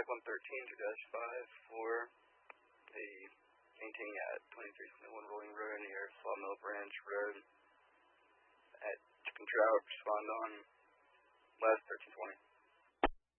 Contact 113-5 for the maintaining at 2321 Rolling Road near Sawmill Branch Road at Chicken Trout. Respond on last 1320.